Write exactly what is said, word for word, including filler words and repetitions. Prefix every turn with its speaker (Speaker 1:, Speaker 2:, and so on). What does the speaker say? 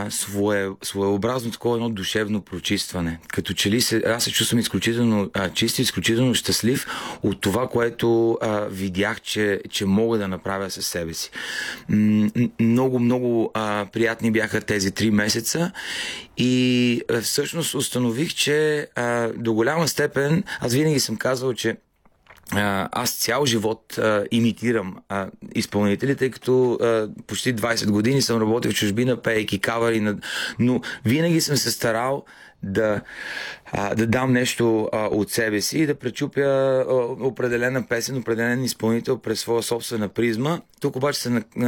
Speaker 1: а, свое, своеобразно такова едно душевно прочистване. Като че ли се, аз се чувствам изключително а, чист, изключително щастлив от това, което а, видях, че, че мога да направя със себе си. М- много, много а, приятни бяха тези три месеца и а, всъщност установих, че а, до голяма степен, аз винаги съм казвал, че аз цял живот а, имитирам а, изпълнители, тъй като а, почти двайсет години съм работил в чужбина, пеейки кавари, но винаги съм се старал да, а, да дам нещо а, от себе си и да пречупя а, определена песен, определен изпълнител през своя собствена призма. Тук обаче се